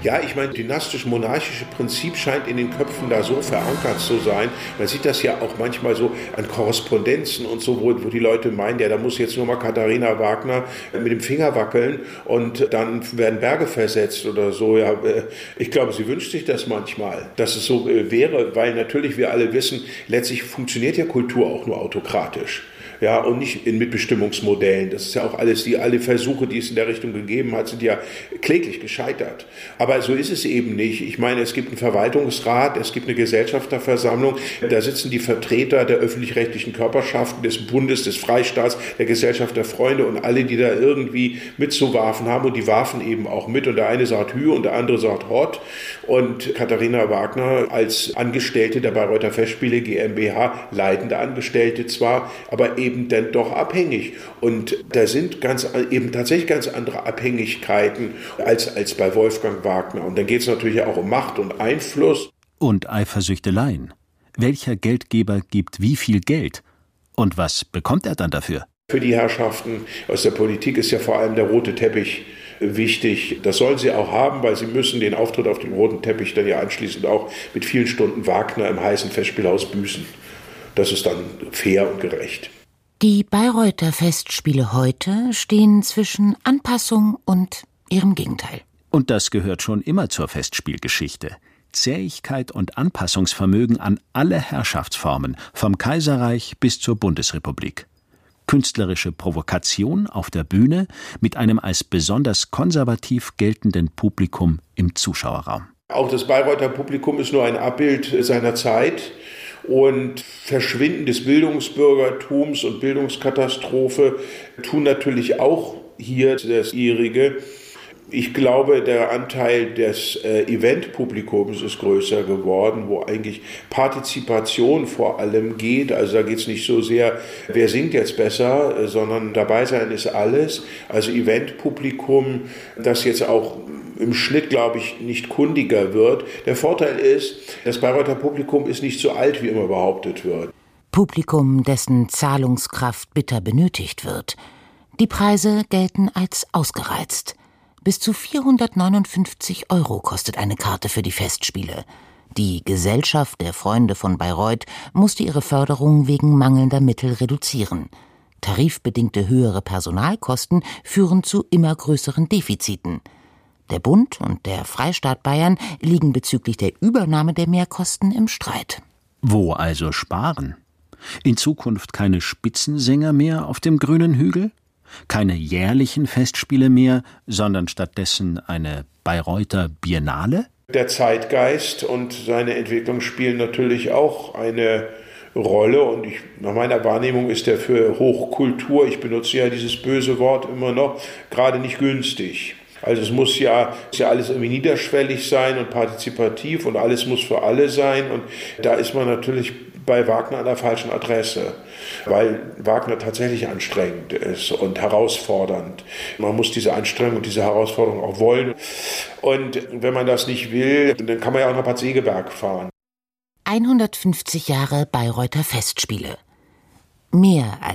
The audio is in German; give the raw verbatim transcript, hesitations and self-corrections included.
Ja, ich meine, dynastisch-monarchische Prinzip scheint in den Köpfen da so verankert zu sein. Man sieht das ja auch manchmal so an Korrespondenzen und so, wo, wo die Leute meinen, ja, da muss jetzt nur mal Katharina Wagner mit dem Finger wackeln und dann werden Berge versetzt oder so. Ja, ich glaube, sie wünscht sich das manchmal, dass es so wäre, weil natürlich wir alle wissen, letztlich funktioniert ja Kultur auch nur autokratisch. Ja, und nicht in Mitbestimmungsmodellen. Das ist ja auch alles, die alle Versuche, die es in der Richtung gegeben hat, sind ja kläglich gescheitert. Aber so ist es eben nicht. Ich meine, es gibt einen Verwaltungsrat, es gibt eine Gesellschafterversammlung, da sitzen die Vertreter der öffentlich-rechtlichen Körperschaften, des Bundes, des Freistaats, der Gesellschaft der Freunde und alle, die da irgendwie mitzuwarfen haben. Und die warfen eben auch mit. Und der eine sagt Hü und der andere sagt Hott. Und Katharina Wagner als Angestellte der Bayreuther Festspiele GmbH, leitende Angestellte zwar, aber eben dann doch abhängig. Und da sind ganz eben tatsächlich ganz andere Abhängigkeiten als, als bei Wolfgang Wagner. Und dann geht es natürlich auch um Macht und Einfluss. Und Eifersüchteleien. Welcher Geldgeber gibt wie viel Geld? Und was bekommt er dann dafür? Für die Herrschaften aus der Politik ist ja vor allem der rote Teppich wichtig. Das sollen sie auch haben, weil sie müssen den Auftritt auf dem roten Teppich dann ja anschließend auch mit vielen Stunden Wagner im heißen Festspielhaus büßen. Das ist dann fair und gerecht. Die Bayreuther Festspiele heute stehen zwischen Anpassung und ihrem Gegenteil. Und das gehört schon immer zur Festspielgeschichte. Zähigkeit und Anpassungsvermögen an alle Herrschaftsformen, vom Kaiserreich bis zur Bundesrepublik. Künstlerische Provokation auf der Bühne mit einem als besonders konservativ geltenden Publikum im Zuschauerraum. Auch das Bayreuther Publikum ist nur ein Abbild seiner Zeit. Und Verschwinden des Bildungsbürgertums und Bildungskatastrophe tun natürlich auch hier das ihrige. Ich glaube, der Anteil des äh, Eventpublikums ist größer geworden, wo eigentlich Partizipation vor allem geht. Also da geht es nicht so sehr, wer singt jetzt besser, äh, sondern dabei sein ist alles. Also Eventpublikum, das jetzt auch im Schnitt, glaube ich, nicht kundiger wird. Der Vorteil ist, das Bayreuther Publikum ist nicht so alt, wie immer behauptet wird. Publikum, dessen Zahlungskraft bitter benötigt wird. Die Preise gelten als ausgereizt. Bis zu vierhundertneunundfünfzig Euro kostet eine Karte für die Festspiele. Die Gesellschaft der Freunde von Bayreuth musste ihre Förderung wegen mangelnder Mittel reduzieren. Tarifbedingte höhere Personalkosten führen zu immer größeren Defiziten. Der Bund und der Freistaat Bayern liegen bezüglich der Übernahme der Mehrkosten im Streit. Wo also sparen? In Zukunft keine Spitzensänger mehr auf dem grünen Hügel? Keine jährlichen Festspiele mehr, sondern stattdessen eine Bayreuther Biennale? Der Zeitgeist und seine Entwicklung spielen natürlich auch eine Rolle. Und ich, nach meiner Wahrnehmung ist der für Hochkultur, ich benutze ja dieses böse Wort immer noch, gerade nicht günstig. Also es muss ja, muss ja alles irgendwie niederschwellig sein und partizipativ und alles muss für alle sein. Und da ist man natürlich bei Wagner an der falschen Adresse, weil Wagner tatsächlich anstrengend ist und herausfordernd. Man muss diese Anstrengung und diese Herausforderung auch wollen. Und wenn man das nicht will, dann kann man ja auch nach Bad Segeberg fahren. hundertfünfzig Jahre Bayreuther Festspiele. Mehr als